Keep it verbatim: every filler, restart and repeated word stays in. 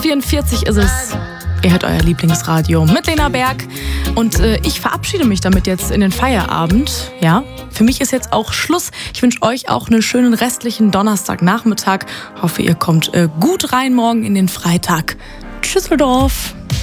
vierundvierzig ist es. Ihr hört euer Lieblingsradio mit Lena Berg. Und äh, ich verabschiede mich damit jetzt in den Feierabend. Ja, für mich ist jetzt auch Schluss. Ich wünsche euch auch einen schönen restlichen Donnerstagnachmittag. Hoffe, ihr kommt äh, gut rein morgen in den Freitag. Tschüsseldorf.